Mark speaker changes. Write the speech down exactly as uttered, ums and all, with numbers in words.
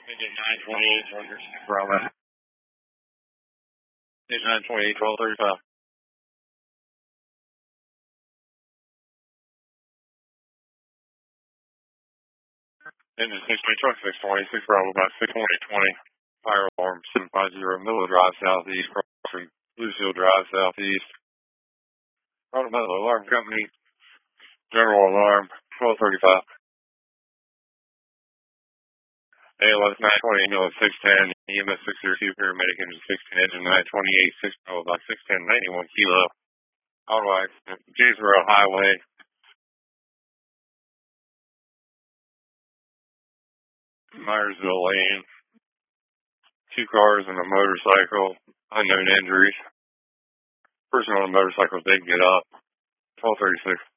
Speaker 1: nine twenty-eight, Bravo. nine twenty-eight, twelve thirty-five. Engine six twenty, truck six twenty, six Bravo, about six twenty, twenty. Fire alarm, seven five zero, Miller Drive, southeast, crossing Lucille Drive, southeast. Automatic Alarm Company, General Alarm, twelve thirty-five. A L S nine twenty, ambulance six ten, E M S six zero two, paramedic engine sixteen, engine nine twenty-eight, six oh, about six ten, ninety-one kilo. Auto accident, Janesboro Highway. Myersville Lane. Two cars and a motorcycle, unknown injuries. Person on the motorcycle didn't get up. twelve thirty-six.